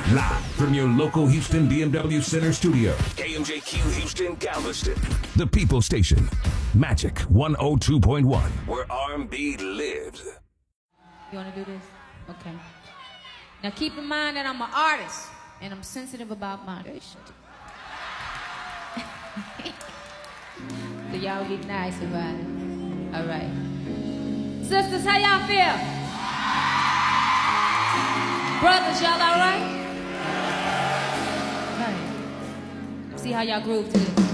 Live from your local Houston BMW Center studio. KMJQ Houston, Galveston. The People Station. Magic 102.1. Where R&B lives. You want to do this? Okay. Now keep in mind that I'm an artist. And I'm sensitive about moderation. So y'all be nice about it. All right. Sisters, how y'all feel? Brothers, y'all all right? All right. See how y'all groove to this.